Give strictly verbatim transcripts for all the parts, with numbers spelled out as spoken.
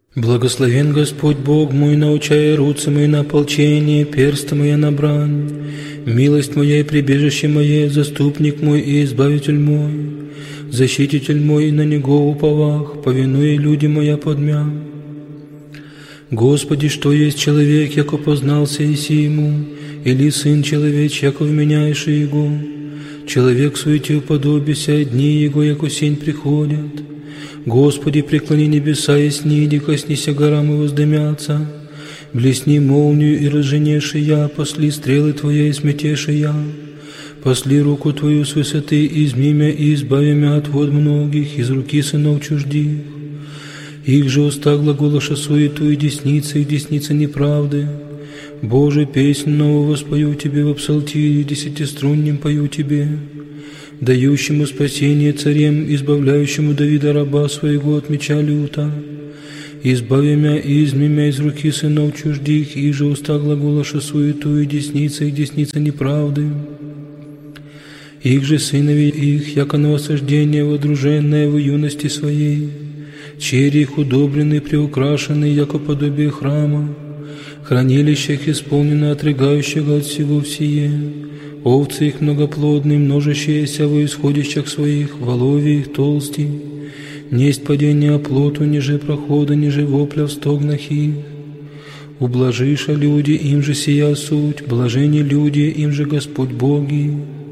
Благословен Господь Бог мой, научая руцы мои на ополчение, персты мои на брань. Милость моя и прибежище мое, заступник мой и избавитель мой, защититель мой, и на него уповах, повинуя люди моя подмя. Господи, что есть человек, яко познался иси ему, или сын человеч, яко вменяешь его? Человек суете уподобися, дни его, яко сень приходят. Господи, преклони небеса и сниди, коснися горам и воздымятся. Блесни молнию и разженеши я, посли стрелы Твоя и сметеши я. Посли руку Твою с высоты, изми мя и избави мя от вод многих, из руки сынов чуждих. Их же уста глаголоша суету, и десница, и десница неправды. Боже, песнь новую воспою Тебе в псалтире, десятиструннем пою Тебе. Дающему спасение царем, избавляющему Давида раба своего от меча люта. Избави мя и изми мя из руки сынов чуждих, и же уста глаголоша суету, и десница, и десница неправды. Их же сынови их, яко новосаждение водруженное в юности своей, черри их удобрены, приукрашены, яко подобие храма, хранилищах исполнено отрыгающего от всего всее. Овцы их многоплодные, множащиеся во исходящих своих, воловья их толсти. Несть падения оплоту, ниже прохода, ниже вопля в стогнах их. Ублажиша люди, им же сия суть, блажени люди, им же Господь Боги.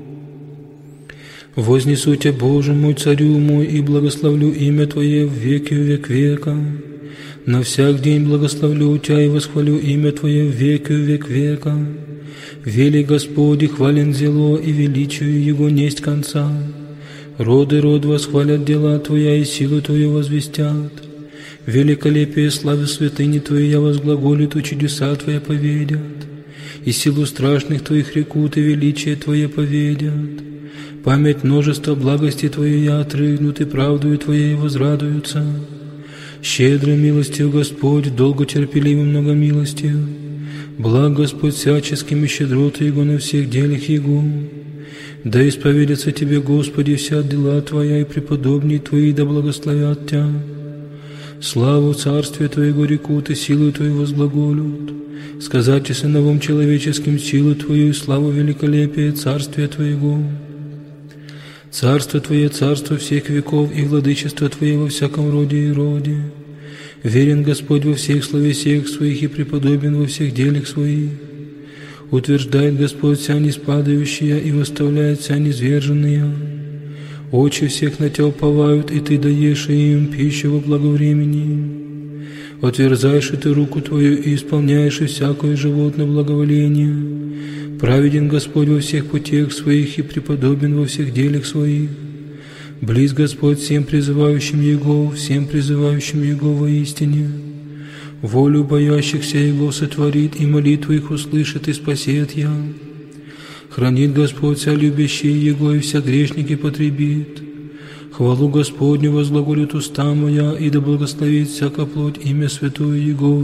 Вознесу Тебя, Боже мой, царю мой, и благословлю имя Твое в веки век века. На всяк день благословлю Тебя и восхвалю имя Твое в веки век века. Вели Господи, хвален зело, и величию Его несть конца. Роды род восхвалят дела Твоя, и силу Твою возвестят. Великолепие славы святыни Твоей я возглаголит, и чудеса Твоя поведят. И силу страшных Твоих рекут, и величие Твое поведят. Память множества благости Твоей я отрыгнут, и правдою Твоей возрадуются. Щедрой милостью Господь, долготерпеливым многомилостью. Благ Господь всяческим, и щедроты Его на всех делах Его. Да исповедятся Тебе, Господи, вся дела Твоя, и преподобные Твои да благословят Тебя. Славу Царствия Твоего рекут, и силу Твою возглаголют. Сказать и сыновом человеческим силу Твою, и славу великолепия Царствия Твоего. Царство Твое, царство всех веков, и владычество Твое во всяком роде и роде. Верен Господь во всех словесиях Своих, и преподобен во всех делах Своих. Утверждает Господь вся неспадающая, и восставляет вся низверженная. Очи всех на Тебя уповают, и Ты даешь им пищу во благовремени. Отверзаешь и Ты руку Твою, и исполняешь и всякое животное благоволение. Праведен Господь во всех путях Своих, и преподобен во всех делах Своих. Близ Господь всем призывающим Его, всем призывающим Его воистине. Волю боящихся Его сотворит, и молитву их услышит, и спасет я. Хранит Господь вся любящие Его, и вся грешники потребит. Хвалу Господню возглаголит уста моя, и да благословит всяка плоть имя святое Его